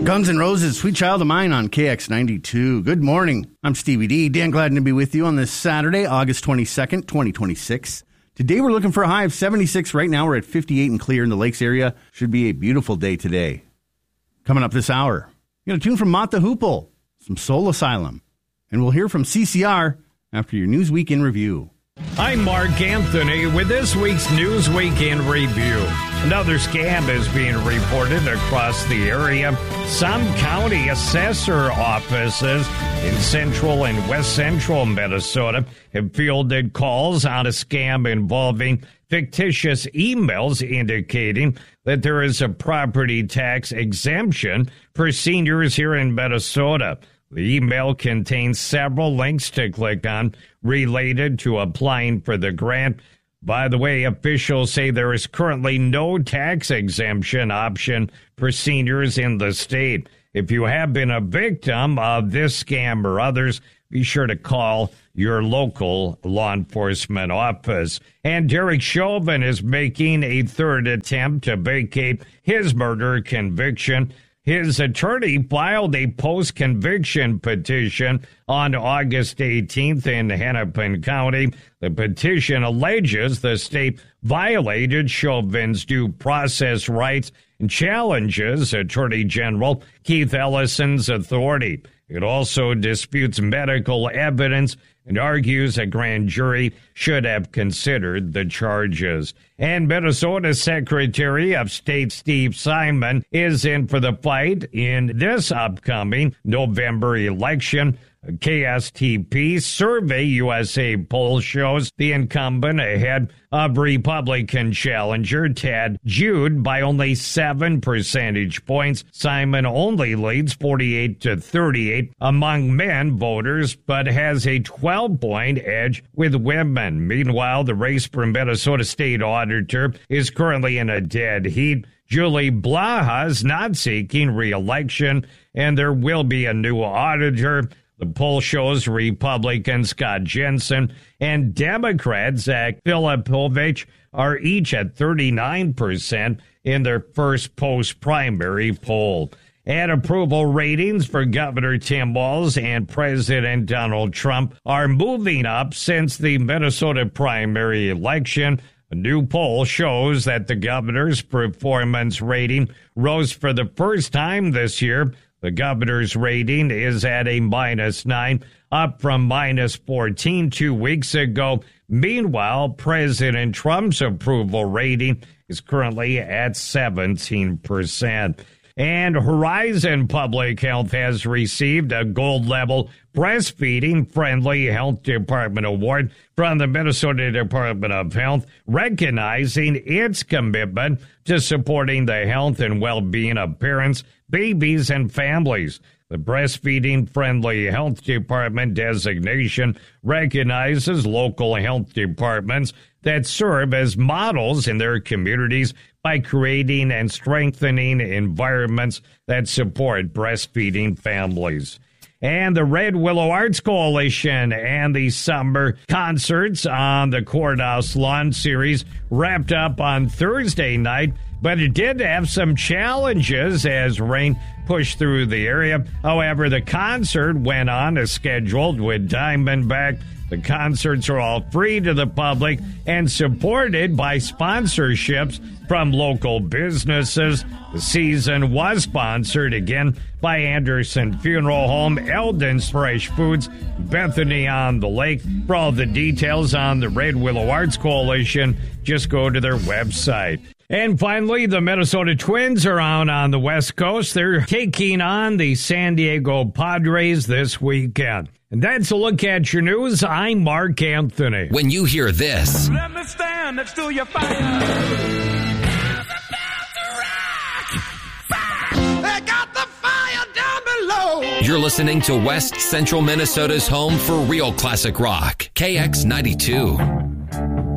Guns N' Roses, Sweet Child of Mine on KX92. Good morning. I'm Stevie D. Dan Gladden to be with you on this Saturday, August 22nd, 2026. Today we're looking for a high of 76. Right now we're at 58 and clear in the Lakes area. Should be a beautiful day today. Coming up this hour, you got a tune from Mott the Hoople, some Soul Asylum, and we'll hear from CCR after your Newsweek in Review. I'm Mark Anthony with this week's Newsweek in Review. Another scam is being reported across the area. Some county assessor offices in central and west central Minnesota have fielded calls on a scam involving fictitious emails indicating that there is a property tax exemption for seniors here in Minnesota. The email contains several links to click on related to applying for the grant. By the way, officials say there is currently no tax exemption option for seniors in the state. If you have been a victim of this scam or others, be sure to call your local law enforcement office. And Derek Chauvin is making a third attempt to vacate his murder conviction. His attorney filed a post-conviction petition on August 18th in Hennepin County. The petition alleges the state violated Chauvin's due process rights and challenges Attorney General Keith Ellison's authority. It also disputes medical evidence and argues a grand jury should have considered the charges. And Minnesota Secretary of State Steve Simon is in for the fight in this upcoming November election. A KSTP Survey USA poll shows the incumbent ahead of Republican challenger Ted Jude by only 7 percentage points. Simon only leads 48-38 among men voters, but has a 12-point edge with women. Meanwhile, the race for Minnesota State Auditor is currently in a dead heat. Julie Blaha is not seeking re-election, and there will be a new auditor. The poll shows Republican Scott Jensen and Democrat Zach Filipovich are each at 39% in their first post-primary poll. And approval ratings for Governor Tim Walz and President Donald Trump are moving up since the Minnesota primary election. A new poll shows that the governor's performance rating rose for the first time this year. The governor's rating is at a -9, up from -14 2 weeks ago. Meanwhile, President Trump's approval rating is currently at 17%. And Horizon Public Health has received a gold-level breastfeeding-friendly health department award from the Minnesota Department of Health, recognizing its commitment to supporting the health and well-being of parents, babies, and families. The Breastfeeding-Friendly Health Department designation recognizes local health departments that serve as models in their communities by creating and strengthening environments that support breastfeeding families. And the Red Willow Arts Coalition and the summer concerts on the Courthouse Lawn series wrapped up on Thursday night, but it did have some challenges as rain pushed through the area. However, the concert went on as scheduled with Diamondback. The concerts are all free to the public and supported by sponsorships from local businesses. The season was sponsored again by Anderson Funeral Home, Eldon's Fresh Foods, Bethany on the Lake. For all the details on the Red Willow Arts Coalition, just go to their website. And finally, the Minnesota Twins are out on the West Coast. They're taking on the San Diego Padres this weekend. And that's a look at your news. I'm Mark Anthony. When you hear this, let me stand next to your fire. They got the fire down below. You're listening to West Central Minnesota's home for real classic rock, KX92.